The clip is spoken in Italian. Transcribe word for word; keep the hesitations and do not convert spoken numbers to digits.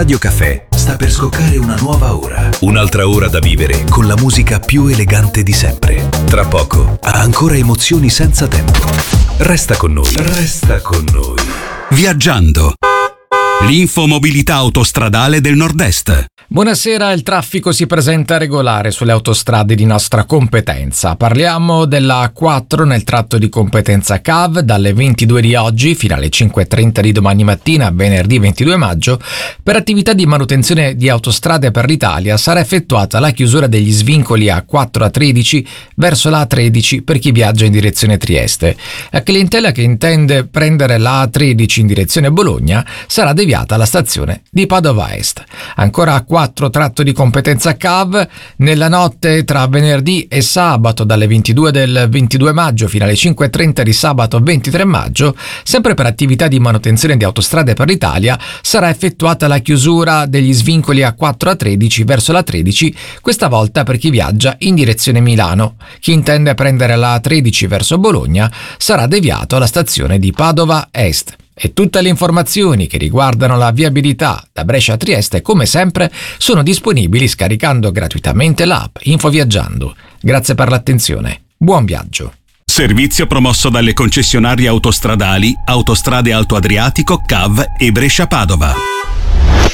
Radio Caffè sta per scoccare una nuova ora. Un'altra ora da vivere con la musica più elegante di sempre. Tra poco ha ancora emozioni senza tempo. Resta con noi. Resta con noi. Viaggiando. L'infomobilità autostradale del Nord-Est. Buonasera, il traffico si presenta regolare sulle autostrade di nostra competenza. Parliamo della A quattro nel tratto di competenza C A V dalle ventidue di oggi fino alle cinque e trenta di domani mattina, venerdì ventidue maggio. Per attività di manutenzione di autostrade per l'Italia sarà effettuata la chiusura degli svincoli A quattro A tredici verso la A tredici per chi viaggia in direzione Trieste. La clientela che intende prendere la A tredici in direzione Bologna sarà deviata alla stazione di Padova Est. Ancora A quattro tratto di competenza C A V nella notte tra venerdì e sabato dalle ventidue del ventidue maggio fino alle cinque e trenta di sabato ventitré maggio, sempre per attività di manutenzione di autostrade per l'Italia, sarà effettuata la chiusura degli svincoli A quattro A tredici verso la tredici, questa volta per chi viaggia in direzione Milano. Chi intende prendere la A tredici verso Bologna sarà deviato alla stazione di Padova Est. E tutte le informazioni che riguardano la viabilità da Brescia a Trieste, come sempre, sono disponibili scaricando gratuitamente l'app InfoViaggiando. Grazie per l'attenzione. Buon viaggio. Servizio promosso dalle concessionarie autostradali Autostrade Alto Adriatico, C A V e Brescia Padova.